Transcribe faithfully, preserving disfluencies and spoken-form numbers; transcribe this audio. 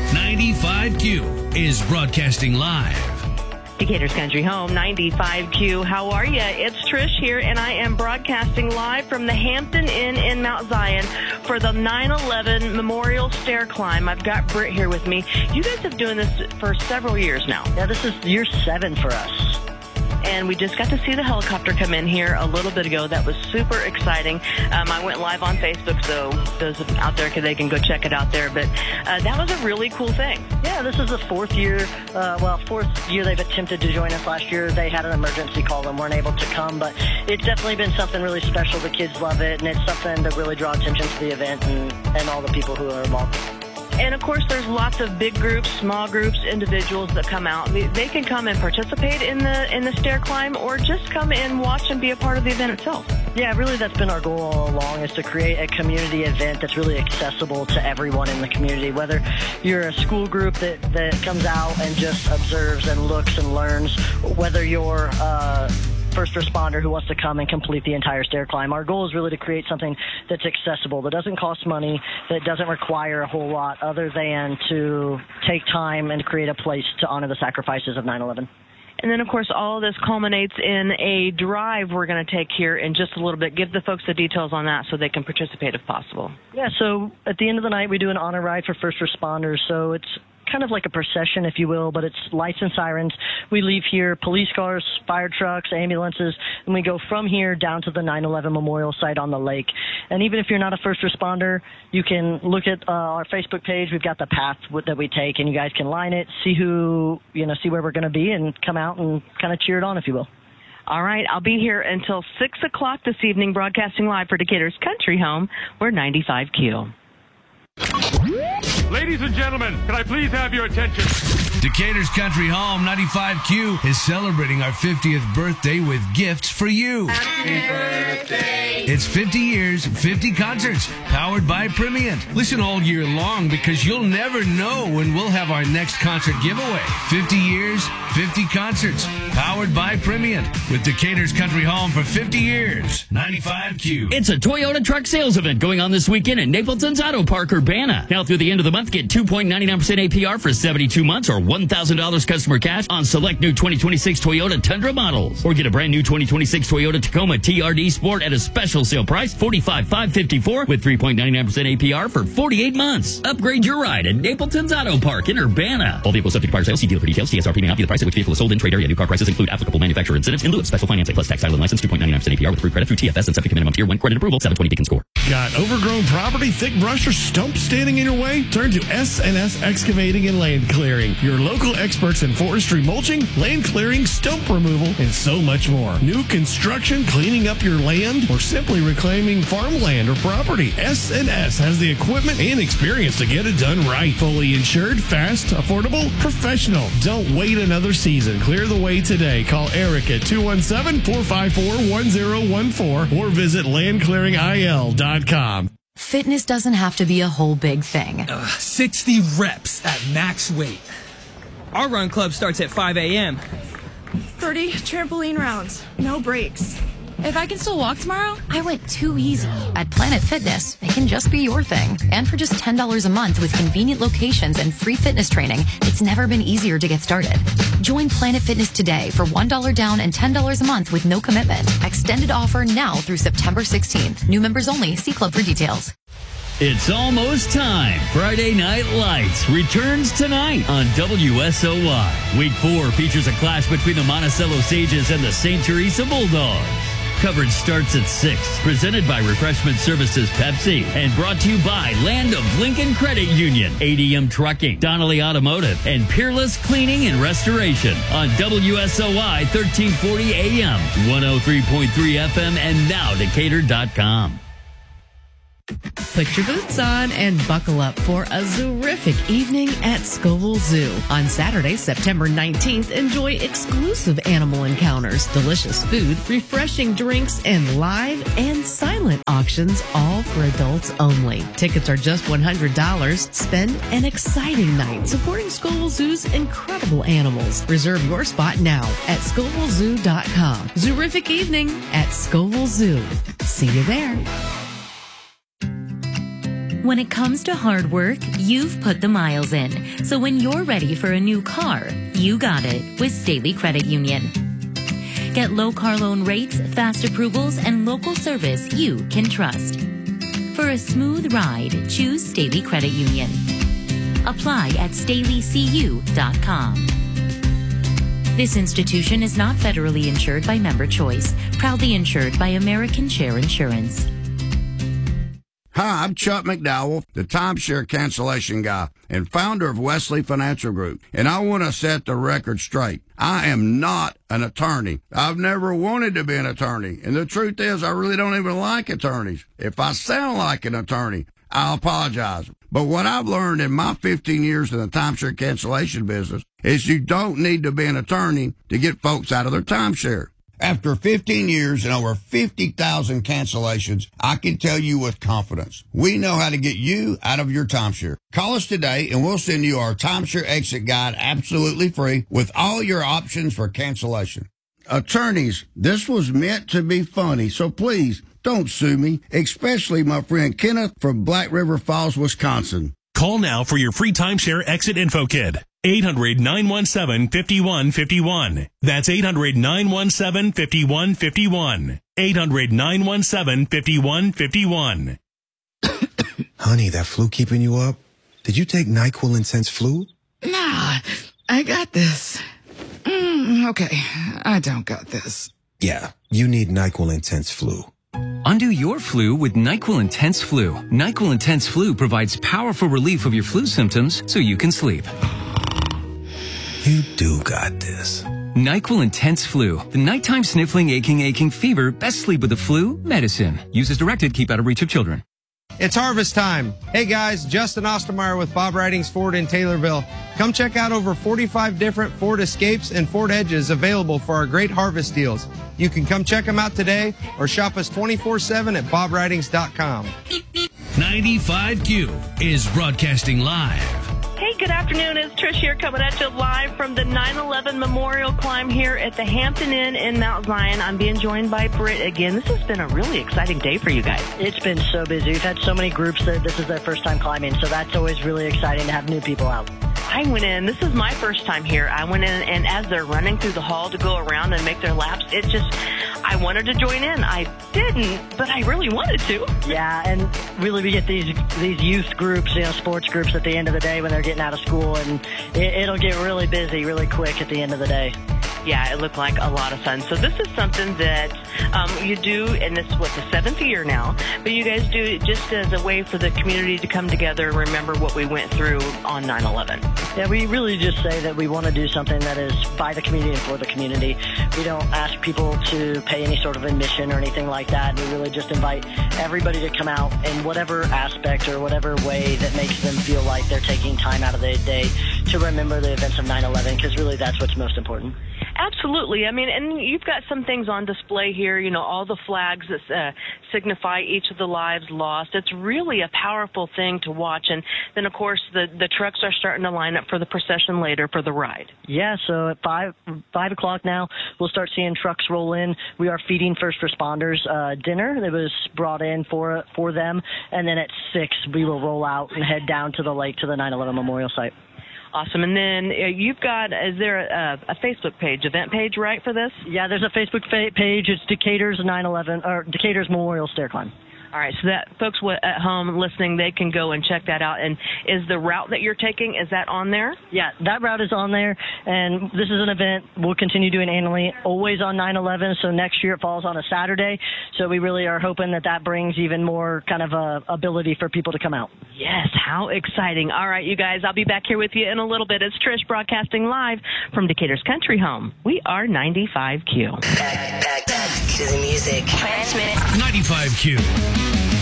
ninety-five Q is broadcasting live. Decatur's Country Home, ninety-five Q. How are you? It's Trish here, and I am broadcasting live from the Hampton Inn in Mount Zion for the nine eleven Memorial Stair Climb. I've got Britt here with me. You guys have been doing this for several years now. Yeah, this is year seven for us. And we just got to see the helicopter come in here a little bit ago. That was super exciting. Um, I went live on Facebook, so those out there, they can go check it out there. But uh, that was a really cool thing. Yeah, this is the fourth year, uh, well, fourth year they've attempted to join us. Last year they had an emergency call and weren't able to come. But it's definitely been something really special. The kids love it, and it's something to really draw attention to the event and, and all the people who are involved. And, of course, there's lots of big groups, small groups, individuals that come out. They can come and participate in the in the stair climb or just come and watch and be a part of the event itself. Yeah, really that's been our goal all along, is to create a community event that's really accessible to everyone in the community. Whether you're a school group that, that comes out and just observes and looks and learns, whether you're uh first responder who wants to come and complete the entire stair climb. Our goal is really to create something that's accessible, that doesn't cost money, that doesn't require a whole lot other than to take time and create a place to honor the sacrifices of nine eleven. And then, of course, all of this culminates in a drive we're going to take here in just a little bit. Give the folks the details on that so they can participate if possible. Yeah, so at the end of the night, we do an honor ride for first responders. So it's kind of like a procession, if you will, but it's lights and sirens. We leave here, police cars, fire trucks, ambulances, and we go from here down to the nine eleven memorial site on the lake. And even if you're not a first responder, you can look at uh, our Facebook page. We've got the path that we take, and you guys can line it, see who, you know, see where we're going to be, and come out and kind of cheer it on, if you will. All right, I'll be here until six o'clock this evening, broadcasting live for Decatur's Country Home. We're ninety-five Q. Ladies and gentlemen, can I please have your attention? Decatur's Country Home, ninety-five Q, is celebrating our fiftieth birthday with gifts for you. Happy birthday! It's fifty years, fifty concerts, powered by Primient. Listen all year long because you'll never know when we'll have our next concert giveaway. fifty years, fifty concerts, powered by Primient. With Decatur's Country Home for fifty years. ninety-five Q. It's a Toyota truck sales event going on this weekend at Napleton's Auto Park, Urbana. Now through the end of the month, get two point nine nine percent A P R for seventy-two months or one thousand dollars customer cash on select new twenty twenty-six Toyota Tundra models. Or get a brand new twenty twenty-six Toyota Tacoma T R D Sport at a special sale price, forty-five thousand five hundred fifty-four dollars with three point nine nine percent A P R for forty-eight months. Upgrade your ride at Napleton's Auto Park in Urbana. All vehicles subject to prior sales. See dealer for details. C S R P may not be the price at which vehicle is sold in trade area. New car prices include applicable manufacturer incentives in lieu of special financing plus tax title and license. two point nine nine percent A P R with approved credit through T F S and subject to minimum tier one credit approval. seven twenty Beacon score. Got overgrown property, thick brush, or stumps standing in your way? Turn to S and S Excavating and Land Clearing. Your local experts in forestry mulching, land clearing, stump removal, and so much more. New construction, cleaning up your land, or simply reclaiming farmland or property. S and S has the equipment and experience to get it done right. Fully insured, fast, affordable, professional. Don't wait another season. Clear the way today. Call Eric at two one seven, four five four, one zero one four or visit land clearing I L dot com. Fitness doesn't have to be a whole big thing. Uh, sixty reps at max weight. Our run club starts at five a.m. thirty trampoline rounds, no breaks. If I can still walk tomorrow, I went too easy. At Planet Fitness, it can just be your thing. And for just ten dollars a month with convenient locations and free fitness training, it's never been easier to get started. Join Planet Fitness today for one dollar down and ten dollars a month with no commitment. Extended offer now through September sixteenth. New members only. See club for details. It's almost time. Friday Night Lights returns tonight on W S O Y. Week four features a clash between the Monticello Sages and the Saint Teresa Bulldogs. Coverage starts at six. Presented by Refreshment Services Pepsi and brought to you by Land of Lincoln Credit Union, A D M Trucking, Donnelly Automotive, and Peerless Cleaning and Restoration on W S O Y thirteen forty A M, one oh three point three F M, and now Decatur dot com. Put your boots on and buckle up for a terrific evening at Scoville Zoo. On Saturday, September nineteenth, enjoy exclusive animal encounters, delicious food, refreshing drinks, and live and silent auctions, all for adults only. Tickets are just one hundred dollars. Spend an exciting night supporting Scoville Zoo's incredible animals. Reserve your spot now at Scoville Zoo dot com. Terrific evening at Scoville Zoo. See you there. When it comes to hard work, you've put the miles in. So when you're ready for a new car, you got it with Staley Credit Union. Get low car loan rates, fast approvals, and local service you can trust. For a smooth ride, choose Staley Credit Union. Apply at staley c u dot com. This institution is not federally insured by Member Choice, proudly insured by American Share Insurance. Hi, I'm Chuck McDowell, the timeshare cancellation guy and founder of Wesley Financial Group, and I want to set the record straight. I am not an attorney. I've never wanted to be an attorney, and the truth is I really don't even like attorneys. If I sound like an attorney, I apologize. But what I've learned in my fifteen years in the timeshare cancellation business is you don't need to be an attorney to get folks out of their timeshare. After fifteen years and over fifty thousand cancellations, I can tell you with confidence, we know how to get you out of your timeshare. Call us today and we'll send you our timeshare exit guide absolutely free with all your options for cancellation. Attorneys, this was meant to be funny, so please don't sue me, especially my friend Kenneth from Black River Falls, Wisconsin. Call now for your free timeshare exit info kit. eight hundred, nine one seven, five one five one. That's eight hundred, nine one seven, five one five one. eight hundred, nine one seven, five one five one. Honey, that flu keeping you up? Did you take NyQuil Intense Flu? Nah, I got this. Mm, okay, I don't got this. Yeah, you need NyQuil Intense Flu. Undo your flu with NyQuil Intense Flu. NyQuil Intense Flu provides powerful relief of your flu symptoms so you can sleep. You do got this. NyQuil Intense Flu. The nighttime sniffling, aching, aching fever. Best sleep with the flu medicine. Use as directed. Keep out of reach of children. It's harvest time. Hey guys, Justin Ostermeyer with Bob Ridings Ford in Taylorville. Come check out over forty-five different Ford Escapes and Ford Edges available for our great harvest deals. You can come check them out today or shop us twenty-four seven at bob ridings dot com. ninety-five Q is broadcasting live. Hey, good afternoon. It's Trish here coming at you live from the nine eleven Memorial Climb here at the Hampton Inn in Mount Zion. I'm being joined by Britt again. This has been a really exciting day for you guys. It's been so busy. We've had so many groups that this is their first time climbing, so that's always really exciting to have new people out. I went in, this is my first time here. I went in, and as they're running through the hall to go around and make their laps, it just, I wanted to join in. I didn't, but I really wanted to. Yeah, and really we get these these youth groups, you know, sports groups at the end of the day when they're getting out of school, and it, it'll get really busy really quick at the end of the day. Yeah, it looked like a lot of fun. So this is something that um, you do, and this is what, the seventh year now, but you guys do it just as a way for the community to come together and remember what we went through on nine eleven. Yeah, we really just say that we want to do something that is by the community and for the community. We don't ask people to pay any sort of admission or anything like that. We really just invite everybody to come out in whatever aspect or whatever way that makes them feel like they're taking time out of their day to remember the events of nine eleven, because really that's what's most important. Absolutely. I mean, and you've got some things on display here, you know, all the flags that uh, signify each of the lives lost. It's really a powerful thing to watch. And then, of course, the, the trucks are starting to line up for the procession later for the ride. Yeah, so at five, five o'clock now, we'll start seeing trucks roll in. We are feeding first responders uh, dinner that was brought in for for them. And then at six, we will roll out and head down to the lake to the nine eleven Memorial Site. Awesome. And then uh, you've got, is there a, a Facebook page, event page, right, for this? Yeah, there's a Facebook fa- page. It's Decatur's nine eleven, or Decatur's Memorial Stair Climb. All right, so that folks at home listening, they can go and check that out. And is the route that you're taking, is that on there? Yeah, that route is on there, and this is an event we'll continue doing annually, always on nine eleven, so next year it falls on a Saturday, so we really are hoping that that brings even more kind of a ability for people to come out. Yes, how exciting. All right, you guys, I'll be back here with you in a little bit. It's Trish broadcasting live from Decatur's Country Home. We are ninety-five Q. Back, back, back to the music. ninety-five Q.